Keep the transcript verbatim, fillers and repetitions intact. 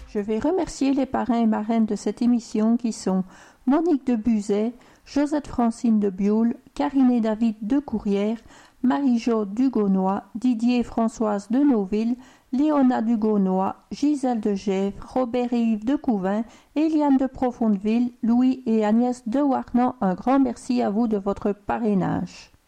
Je vais remercier les parrains et marraines de cette émission qui sont Monique de Buzet, Josette Francine de Bioul, Karine et David de Courrières, Marie-Jo Dugonois, Didier et Françoise de Noville, Léona Dugonois, Gisèle de Gèvres, Robert et Yves de Couvin, Eliane de Profondeville, Louis et Agnès de Warnan. Un grand merci à vous de votre parrainage.